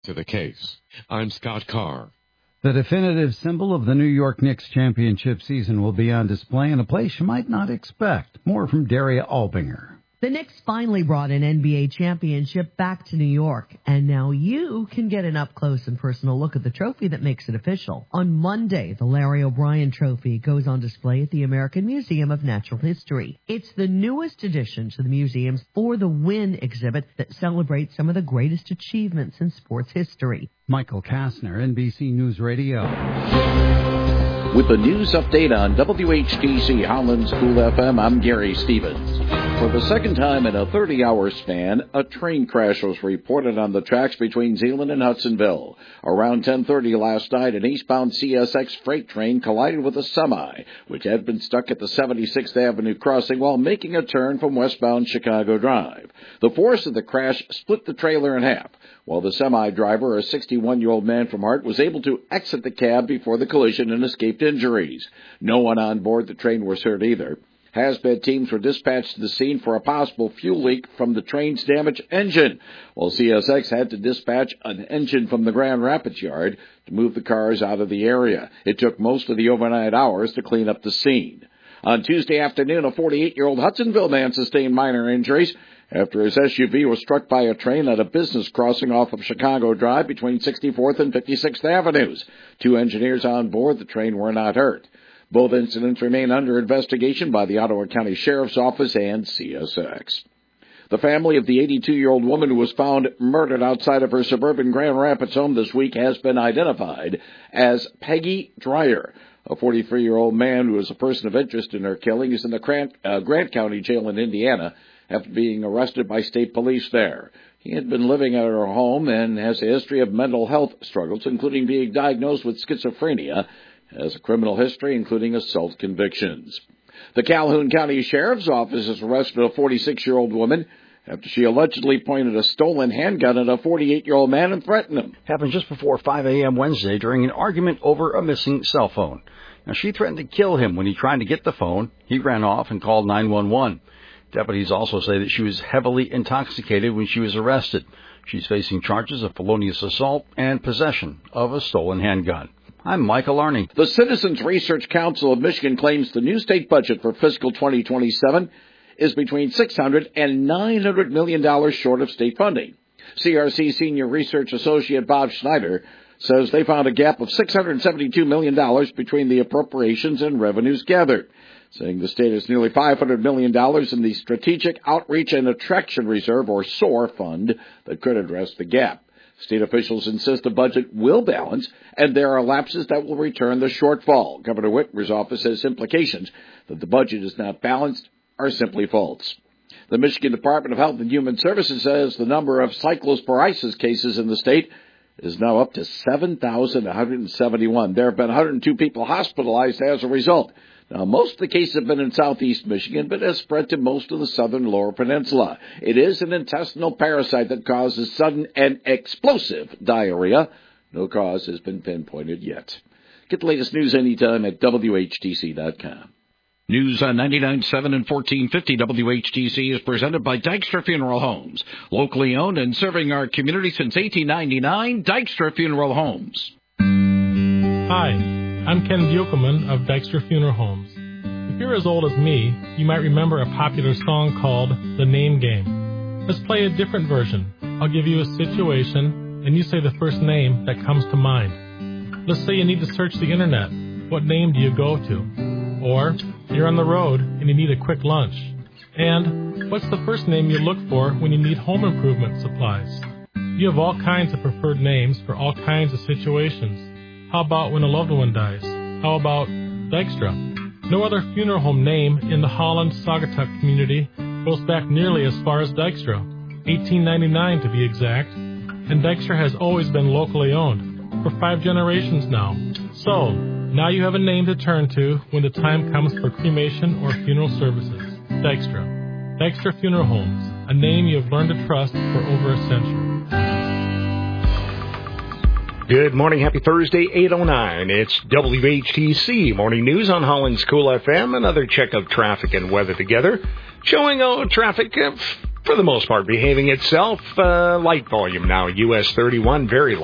To the case. I'm Scott Carr. The definitive symbol of the New York Knicks championship season will be on display in a place you might not expect. More from Daria Albinger. The Knicks finally brought an NBA championship back to New York, and now you can get an up-close and personal look at the trophy that makes it official. On Monday, the Larry O'Brien Trophy goes on display at the American Museum of Natural History. It's the newest addition to the museum's For the Win exhibit that celebrates some of the greatest achievements in sports history. Michael Kastner, NBC News Radio. With the news update on WHTC Holland School FM, I'm Gary Stevens. For the second time in a 30-hour span, a train crash was reported on the tracks between Zeeland and Hudsonville. Around 10:30 last night, an eastbound CSX freight train collided with a semi, which had been stuck at the 76th Avenue crossing while making a turn from westbound Chicago Drive. The force of the crash split the trailer in half, while the semi-driver, a 61-year-old man from Hart, was able to exit the cab before the collision and escaped injuries. No one on board the train was hurt either. Hazmat teams were dispatched to the scene for a possible fuel leak from the train's damaged engine, while CSX had to dispatch an engine from the Grand Rapids yard to move the cars out of the area. It took most of the overnight hours to clean up the scene. On Tuesday afternoon, a 48-year-old Hudsonville man sustained minor injuries after his SUV was struck by a train at a business crossing off of Chicago Drive between 64th and 56th Avenues. 2 engineers on board the train were not hurt. Both incidents remain under investigation by the Ottawa County Sheriff's Office and CSX. The family of the 82-year-old woman who was found murdered outside of her suburban Grand Rapids home this week has been identified as Peggy Dreyer. A 43-year-old man who is a person of interest in her killing is in the Grant County Jail in Indiana after being arrested by state police there. He had been living at her home and has a history of mental health struggles, including being diagnosed with schizophrenia, has a criminal history, including assault convictions. The Calhoun County Sheriff's Office has arrested a 46-year-old woman after she allegedly pointed a stolen handgun at a 48-year-old man and threatened him. Happened just before 5 a.m. Wednesday during an argument over a missing cell phone. Now, she threatened to kill him when he tried to get the phone. He ran off and called 911. Deputies also say that she was heavily intoxicated when she was arrested. She's facing charges of felonious assault and possession of a stolen handgun. I'm Michael Arning. The Citizens Research Council of Michigan claims the new state budget for fiscal 2027 is between $600 and $900 million short of state funding. CRC Senior Research Associate Bob Schneider says they found a gap of $672 million between the appropriations and revenues gathered, saying the state has nearly $500 million in the Strategic Outreach and Attraction Reserve, or SOAR, fund that could address the gap. State officials insist the budget will balance, and there are lapses that will return the shortfall. Governor Whitmer's office says implications that the budget is not balanced are simply false. The Michigan Department of Health and Human Services says the number of cyclosporiasis cases in the state is now up to 7,171. There have been 102 people hospitalized as a result. Now, most of the cases have been in southeast Michigan, but has spread to most of the southern lower peninsula. It is an intestinal parasite that causes sudden and explosive diarrhea. No cause has been pinpointed yet. Get the latest news anytime at WHTC.com. News on 99.7 and 1450 WHTC is presented by Dykstra Funeral Homes. Locally owned and serving our community since 1899, Dykstra Funeral Homes. Hi. I'm Ken Buchelman of Dykstra Funeral Homes. If you're as old as me, you might remember a popular song called The Name Game. Let's play a different version. I'll give you a situation, and you say the first name that comes to mind. Let's say you need to search the internet. What name do you go to? Or you're on the road and you need a quick lunch. And what's the first name you look for when you need home improvement supplies? You have all kinds of preferred names for all kinds of situations. How about when a loved one dies? How about Dykstra? No other funeral home name in the Holland-Saugatuck community goes back nearly as far as Dykstra, 1899 to be exact, and Dykstra has always been locally owned, for 5 generations now. So, now you have a name to turn to when the time comes for cremation or funeral services. Dykstra. Dykstra Funeral Homes, a name you have learned to trust for over a century. Good morning. Happy Thursday, 8:09. It's WHTC Morning News on Holland School FM. Another check of traffic and weather together. Showing traffic for the most part, behaving itself. Light volume now, US 31, very light.